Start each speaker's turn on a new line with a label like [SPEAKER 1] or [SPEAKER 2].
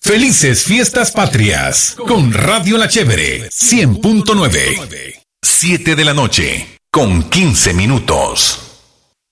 [SPEAKER 1] Felices Fiestas Patrias con Radio La Chévere 100.9. 7 de la noche con 15 minutos.